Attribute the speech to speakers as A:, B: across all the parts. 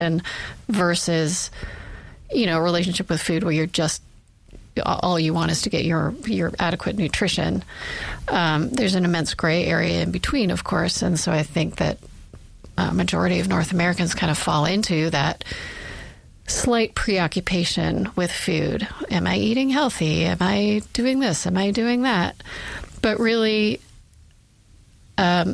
A: versus, a relationship with food where you're just, all you want is to get your adequate nutrition. There's an immense gray area in between, of course. And so I think that a majority of North Americans kind of fall into that slight preoccupation with food. Am I eating healthy? Am I doing this? Am I doing that? But really, an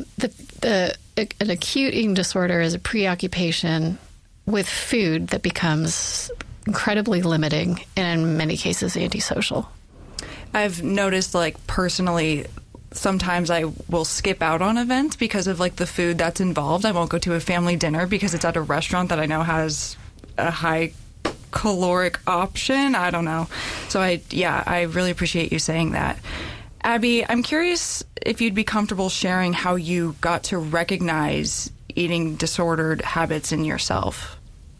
A: acute eating disorder is a preoccupation with food that becomes incredibly limiting and in many cases antisocial.
B: I've noticed, personally, sometimes I will skip out on events because of the food that's involved. I won't go to a family dinner because it's at a restaurant that I know has a high caloric option. I don't know. So I really appreciate you saying that. Abby, I'm curious if you'd be comfortable sharing how you got to recognize eating disordered habits in yourself.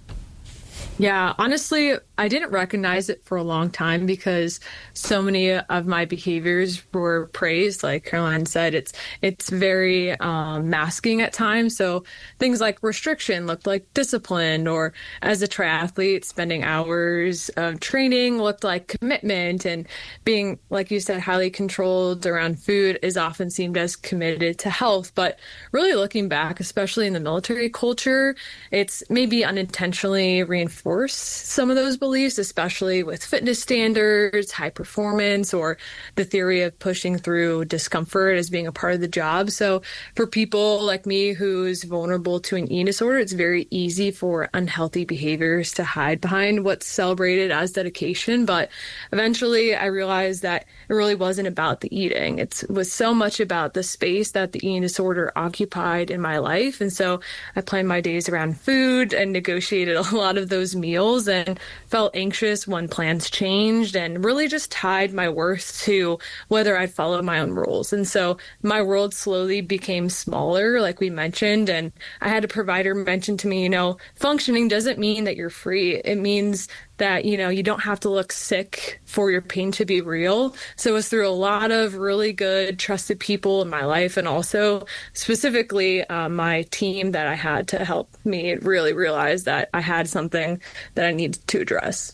C: Yeah, honestly, I didn't recognize it for a long time because so many of my behaviors were praised. Like Caroline said, it's very masking at times. So things like restriction looked like discipline, or as a triathlete, spending hours of training looked like commitment, and being, like you said, highly controlled around food is often seen as committed to health. But really looking back, especially in the military culture, it's maybe unintentionally reinforced some of those beliefs, especially with fitness standards, high performance, or the theory of pushing through discomfort as being a part of the job. So for people like me who's vulnerable to an eating disorder, it's very easy for unhealthy behaviors to hide behind what's celebrated as dedication. But eventually I realized that it really wasn't about the eating. It was so much about the space that the eating disorder occupied in my life. And so I planned my days around food and negotiated a lot of those meals and felt anxious when plans changed, and really just tied my worth to whether I followed my own rules. And so my world slowly became smaller, like we mentioned, and I had a provider mention to me, functioning doesn't mean that you're free. It means that, you don't have to look sick for your pain to be real. So it was through a lot of really good, trusted people in my life, and also specifically my team that I had to help me really realize that I had something that I needed to address.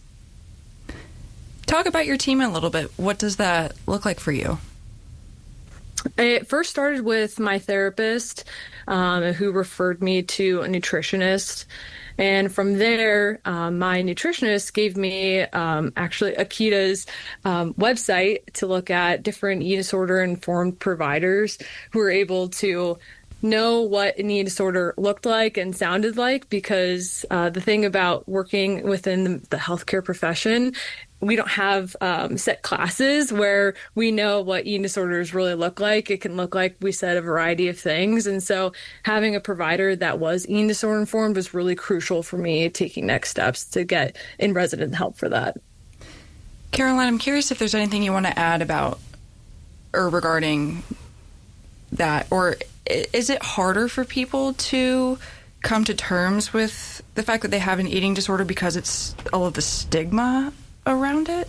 B: Talk about your team a little bit. What does that look like for you?
C: It first started with my therapist, who referred me to a nutritionist. And from there, my nutritionist gave me actually Akita's website to look at different eating disorder informed providers who were able to know what an eating disorder looked like and sounded like, because the thing about working within the healthcare profession, we don't have set classes where we know what eating disorders really look like. It can look like, we said, a variety of things. And so having a provider that was eating disorder informed was really crucial for me taking next steps to get in-resident help for that.
B: Caroline, I'm curious if there's anything you want to add about or regarding that, or is it harder for people to come to terms with the fact that they have an eating disorder because it's all of the stigma around it?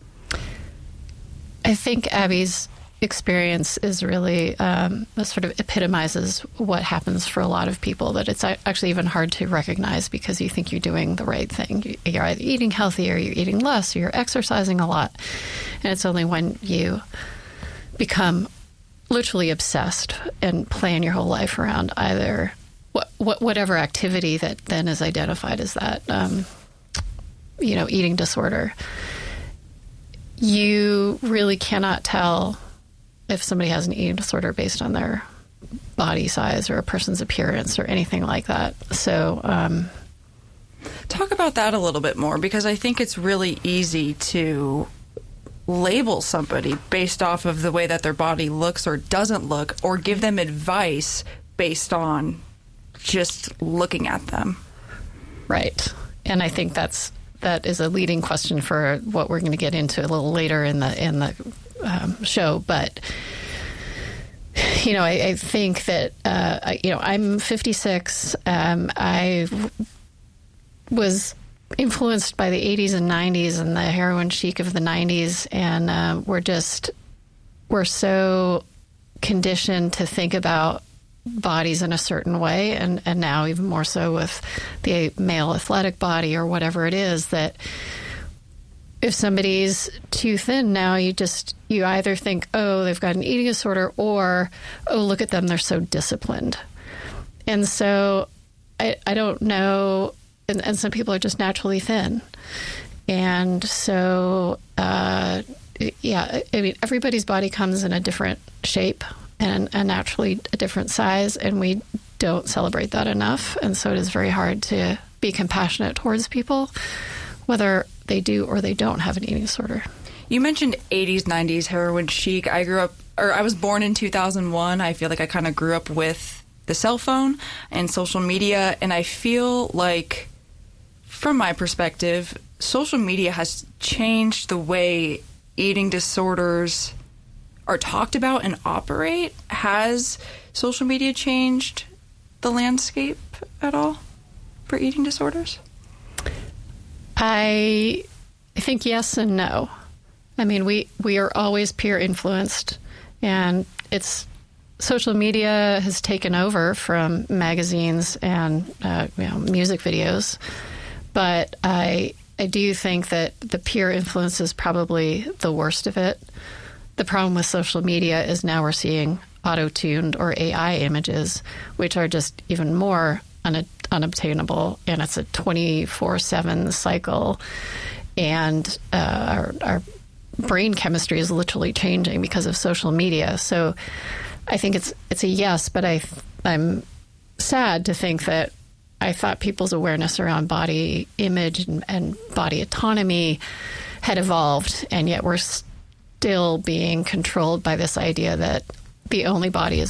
A: I think Abby's experience is really sort of epitomizes what happens for a lot of people, that it's actually even hard to recognize because you think you're doing the right thing. You're either eating healthy or you're eating less or you're exercising a lot. And it's only when you become literally obsessed and plan your whole life around either whatever activity that then is identified as that eating disorder, you really cannot tell if somebody has an eating disorder based on their body size or a person's appearance or anything like that. So
B: talk about that a little bit more, because I think it's really easy to label somebody based off of the way that their body looks or doesn't look, or give them advice based on just looking at them.
A: Right. And I think that is a leading question for what we're going to get into a little later in the show. But I think that I'm 56. I was influenced by the 80s and 90s and the heroin chic of the 90s, and we're so conditioned to think about bodies in a certain way, and now even more so with the male athletic body or whatever it is, that if somebody's too thin now, you either think, oh, they've got an eating disorder, or, oh, look at them, they're so disciplined. And so I don't know, and some people are just naturally thin. And so, yeah, I mean, everybody's body comes in a different shape and naturally a different size, and we don't celebrate that enough. And so it is very hard to be compassionate towards people, whether they do or they don't have an eating disorder.
B: You mentioned 80s, 90s heroin chic. I was born in 2001. I feel like I kind of grew up with the cell phone and social media, and I feel like, from my perspective, social media has changed the way eating disorders are talked about and operate. Has social media changed the landscape at all for eating disorders?
A: I think yes and no. I mean, we are always peer influenced, and social media has taken over from magazines and music videos. But I do think that the peer influence is probably the worst of it. The problem with social media is now we're seeing auto-tuned or AI images, which are just even more unobtainable, and it's a 24/7 cycle, and our brain chemistry is literally changing because of social media. So I think it's a yes, but I'm sad to think that I thought people's awareness around body image and body autonomy had evolved, and yet we're still being controlled by this idea that the only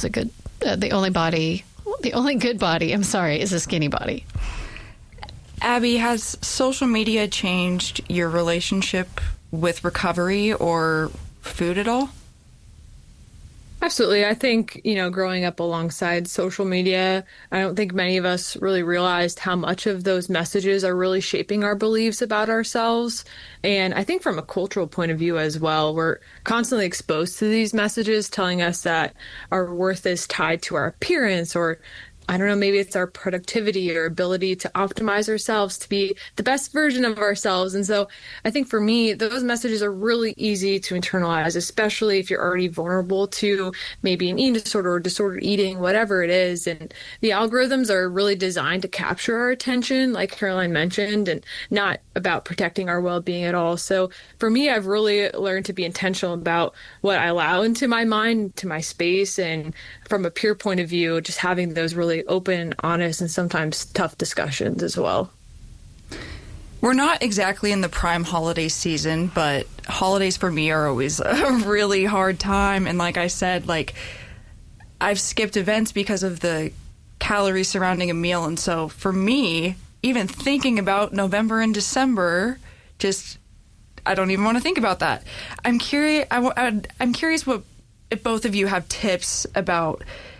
A: good body, I'm sorry, is a skinny body.
B: Abby, has social media changed your relationship with recovery or food at all?
C: Absolutely. I think, growing up alongside social media, I don't think many of us really realized how much of those messages are really shaping our beliefs about ourselves. And I think from a cultural point of view as well, we're constantly exposed to these messages telling us that our worth is tied to our appearance, or I don't know, maybe it's our productivity or ability to optimize ourselves to be the best version of ourselves. And so I think for me, those messages are really easy to internalize, especially if you're already vulnerable to maybe an eating disorder or disordered eating, whatever it is. And the algorithms are really designed to capture our attention, like Caroline mentioned, and not about protecting our well-being at all. So for me, I've really learned to be intentional about what I allow into my mind, to my space, and from a peer point of view, just having those really open, honest, and sometimes tough discussions as well.
B: We're not exactly in the prime holiday season, but holidays for me are always a really hard time. And like I said, I've skipped events because of the calories surrounding a meal. And so for me, even thinking about November and December, I don't even want to think about that. I'm curious. I'm curious what, if both of you have tips about,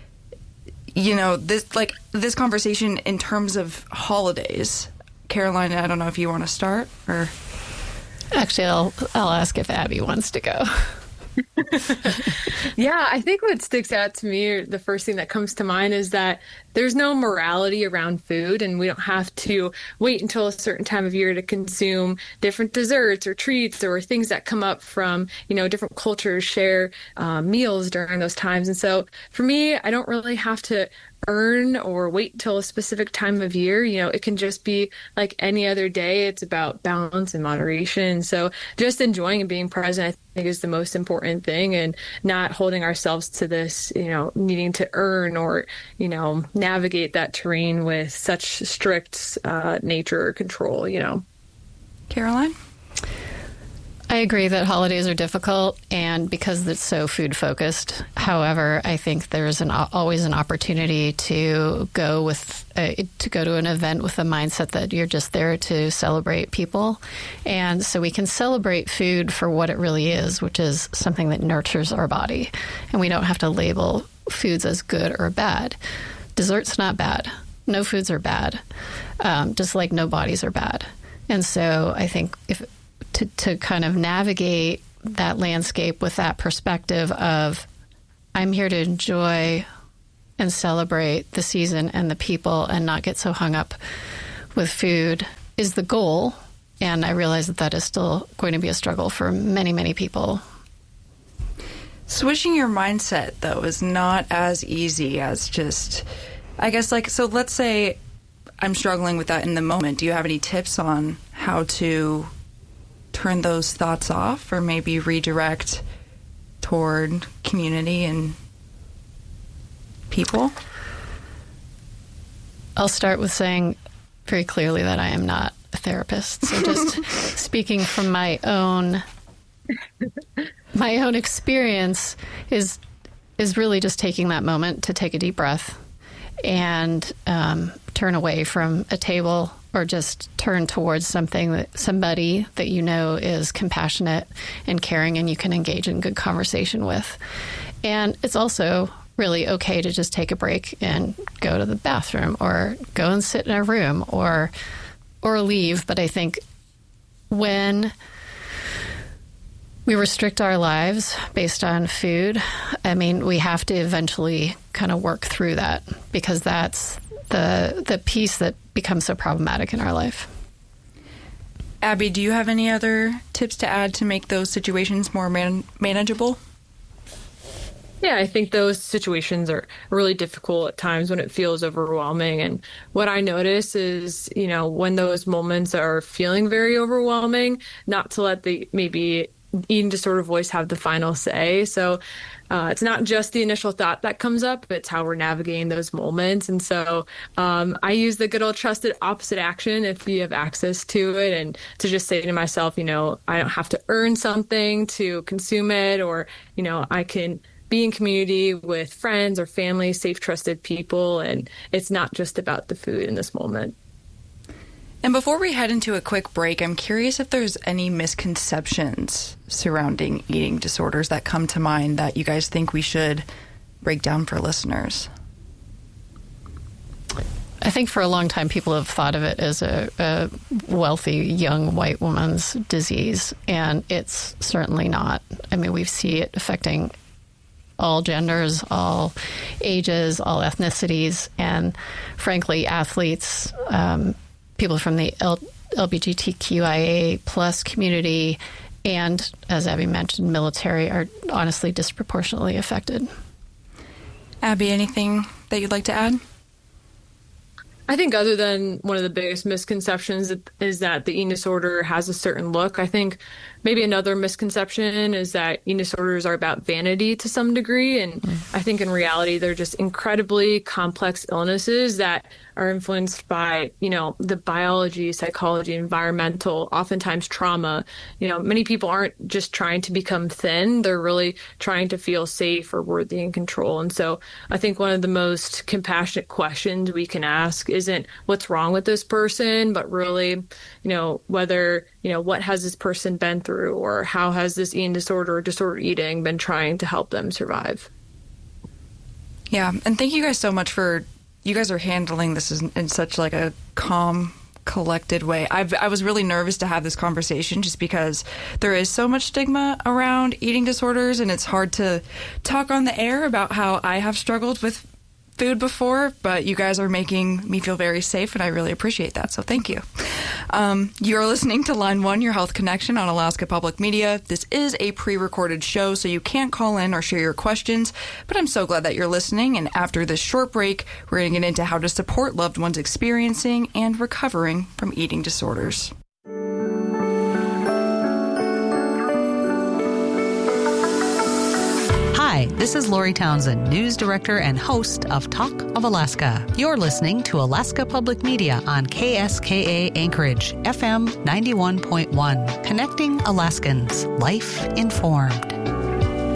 B: this conversation in terms of holidays. Caroline, I don't know if you want to start, or
A: actually, I'll ask if Abby wants to go.
C: Yeah, I think what sticks out to me, or the first thing that comes to mind, is that there's no morality around food, and we don't have to wait until a certain time of year to consume different desserts or treats or things that come up from, different cultures share meals during those times. And so for me, I don't really have to earn or wait till a specific time of year. It can just be like any other day. It's about balance and moderation. So just enjoying and being present, I think, is the most important thing, and not holding ourselves to this, needing to earn or, navigate that terrain with such strict nature or control,
B: Caroline?
A: I agree that holidays are difficult, and because it's so food focused. However, I think there's always an opportunity to go to an event with the mindset that you're just there to celebrate people, and so we can celebrate food for what it really is, which is something that nurtures our body, and we don't have to label foods as good or bad. Dessert's not bad. No foods are bad, just like no bodies are bad. And so I think to kind of navigate that landscape with that perspective of, I'm here to enjoy and celebrate the season and the people and not get so hung up with food is the goal. And I realize that is still going to be a struggle for many, many people.
B: Switching your mindset, though, is not as easy as just, I guess, like, so let's say I'm struggling with that in the moment. Do you have any tips on how to turn those thoughts off or maybe redirect toward community and people?
A: I'll start with saying very clearly that I am not a therapist. So just speaking from my own experience is really just taking that moment to take a deep breath and turn away from a table or just turn towards somebody that you know is compassionate and caring and you can engage in good conversation with. And it's also really okay to just take a break and go to the bathroom or go and sit in a room or leave. But I think when we restrict our lives based on food, I mean, we have to eventually kind of work through that because that's the piece that becomes so problematic in our life.
B: Abby, do you have any other tips to add to make those situations more manageable?
C: Yeah, I think those situations are really difficult at times when it feels overwhelming. And what I notice is, when those moments are feeling very overwhelming, not to let the maybe eating disorder voice have the final say. So it's not just the initial thought that comes up, it's how we're navigating those moments. And so I use the good old trusted opposite action if you have access to it, and to just say to myself, I don't have to earn something to consume it, or, I can be in community with friends or family, safe, trusted people. And it's not just about the food in this moment.
B: And before we head into a quick break, I'm curious if there's any misconceptions surrounding eating disorders that come to mind that you guys think we should break down for listeners.
A: I think for a long time, people have thought of it as a wealthy young white woman's disease, and it's certainly not. I mean, we see it affecting all genders, all ages, all ethnicities, and frankly, athletes, people from the LGBTQIA plus community, and as Abby mentioned, military are honestly disproportionately affected.
B: Abby, anything that you'd like to add?
C: I think other than one of the biggest misconceptions is that the eating disorder has a certain look. I think maybe another misconception is that eating disorders are about vanity to some degree. And I think in reality, they're just incredibly complex illnesses that are influenced by, the biology, psychology, environmental, oftentimes trauma. Many people aren't just trying to become thin. They're really trying to feel safe or worthy and control. And so I think one of the most compassionate questions we can ask isn't what's wrong with this person, but really, whether, what has this person been through, or how has this eating disorder or disorder eating been trying to help them survive?
B: Yeah. And thank you guys so much you guys are handling this in such like a calm, collected way. I was really nervous to have this conversation just because there is so much stigma around eating disorders, and it's hard to talk on the air about how I have struggled with food before, but you guys are making me feel very safe, and I really appreciate that, so thank you. You're listening to Line 1, Your Health Connection on Alaska Public Media. This is a pre-recorded show, so you can't call in or share your questions, but I'm so glad that you're listening, and after this short break, we're going to get into how to support loved ones experiencing and recovering from eating disorders.
D: Hi, this is Lori Townsend, news director and host of Talk of Alaska. You're listening to Alaska Public Media on KSKA Anchorage, FM 91.1, connecting Alaskans, life informed.